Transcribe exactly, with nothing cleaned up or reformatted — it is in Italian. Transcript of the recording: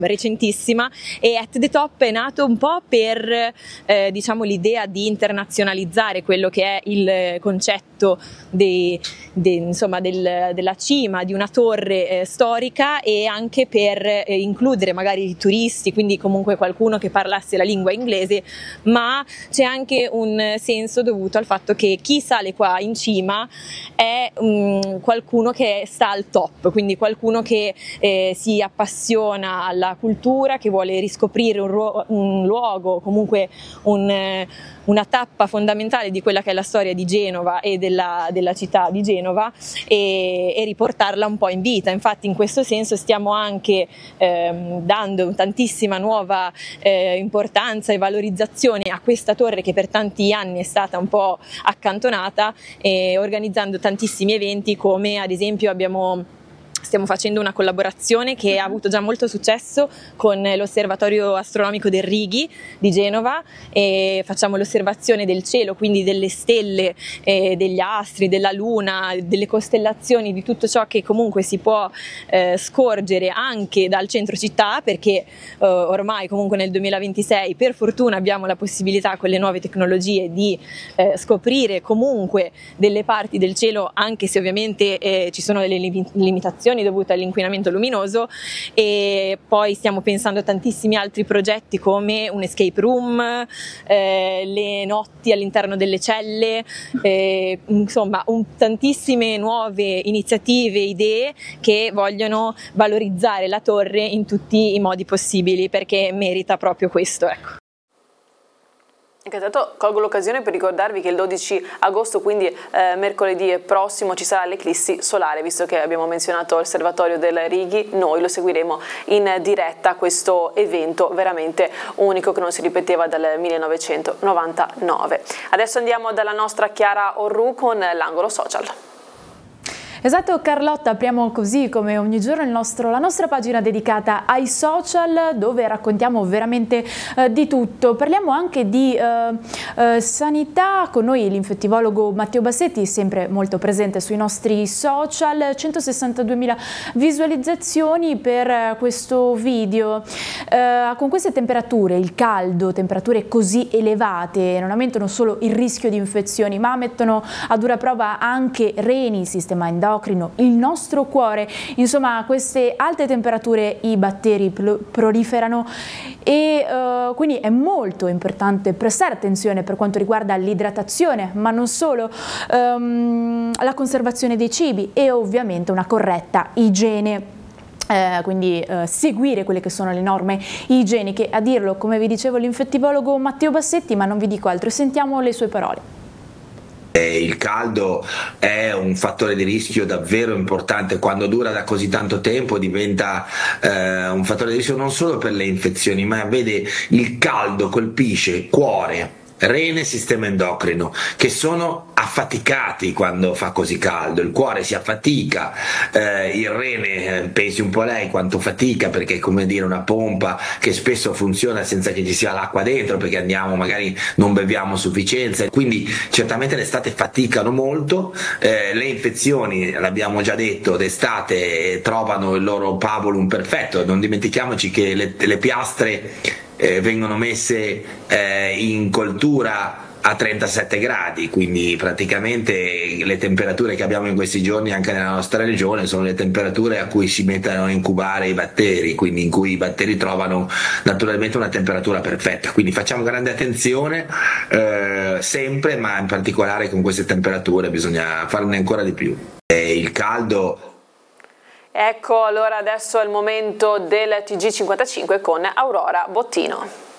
recentissima, e At the Top è nato un po' per eh, diciamo l'idea di internazionalizzare quello che è il concetto de, de, insomma, del, della cima di una torre eh, storica, e anche per eh, includere magari i turisti, quindi comunque qualcuno che parlasse la lingua inglese, ma c'è anche un senso dovuto al fatto che chi sale qua in cima è um, qualcuno che sta al top, quindi qualcuno che eh, si appassiona alla cultura, che vuole riscoprire un, ruo- un luogo, comunque un, eh, una tappa fondamentale di quella che è la storia di Genova e della, della città di Genova, e, e riportarla un po' in vita. Infatti in questo senso stiamo anche ehm, dando tantissima nuova eh, importanza e valorizzazione a questa torre che per tanti anni è stata un po' accantonata, e organizzando tantissimi eventi, come ad esempio abbiamo Stiamo facendo una collaborazione che ha avuto già molto successo con l'Osservatorio Astronomico del Righi di Genova, e facciamo l'osservazione del cielo, quindi delle stelle, eh, degli astri, della luna, delle costellazioni, di tutto ciò che comunque si può eh, scorgere anche dal centro città, perché eh, ormai comunque nel duemilaventisei per fortuna abbiamo la possibilità con le nuove tecnologie di eh, scoprire comunque delle parti del cielo, anche se ovviamente eh, ci sono delle limitazioni dovute all'inquinamento luminoso. E poi stiamo pensando a tantissimi altri progetti, come un escape room, eh, le notti all'interno delle celle, eh, insomma un, tantissime nuove iniziative, idee che vogliono valorizzare la torre in tutti i modi possibili, perché merita proprio questo, ecco. Intanto colgo l'occasione per ricordarvi che il dodici agosto, quindi eh, mercoledì prossimo, ci sarà l'eclissi solare. Visto che abbiamo menzionato l'osservatorio del Righi, noi lo seguiremo in diretta, questo evento veramente unico che non si ripeteva dal millenovecentonovantanove. Adesso andiamo dalla nostra Chiara Orru con l'angolo social. Esatto Carlotta, apriamo così come ogni giorno il nostro, la nostra pagina dedicata ai social, dove raccontiamo veramente eh, di tutto. Parliamo anche di eh, eh, sanità, con noi l'infettivologo Matteo Bassetti, sempre molto presente sui nostri social. centosessantaduemila visualizzazioni per questo video. Eh, con queste temperature, il caldo, temperature così elevate, non aumentano solo il rischio di infezioni, ma mettono a dura prova anche reni, sistema endocrino, il nostro cuore. Insomma, a queste alte temperature i batteri proliferano, e uh, quindi è molto importante prestare attenzione per quanto riguarda l'idratazione, ma non solo, um, la conservazione dei cibi e ovviamente una corretta igiene. Eh, quindi eh, seguire quelle che sono le norme igieniche. A dirlo, come vi dicevo, l'infettivologo Matteo Bassetti, ma non vi dico altro, sentiamo le sue parole. Il caldo è un fattore di rischio davvero importante. Quando dura da così tanto tempo diventa eh, un fattore di rischio non solo per le infezioni, ma vede, il caldo colpisce cuore, rene e sistema endocrino, che sono affaticati quando fa così caldo. Il cuore si affatica, eh, il rene, pensi un po' lei quanto fatica, perché è come dire una pompa che spesso funziona senza che ci sia l'acqua dentro, perché andiamo, magari non beviamo a sufficienza, quindi certamente l'estate faticano molto. Eh, le infezioni, l'abbiamo già detto, d'estate trovano il loro pabulum perfetto. Non dimentichiamoci che le, le piastre Eh, vengono messe eh, in coltura a trentasette gradi, quindi praticamente le temperature che abbiamo in questi giorni anche nella nostra regione sono le temperature a cui si mettono a incubare i batteri, quindi in cui i batteri trovano naturalmente una temperatura perfetta. Quindi facciamo grande attenzione eh, sempre, ma in particolare con queste temperature bisogna farne ancora di più. Eh, il caldo. Ecco, allora adesso è il momento del T G cinquantacinque con Aurora Bottino.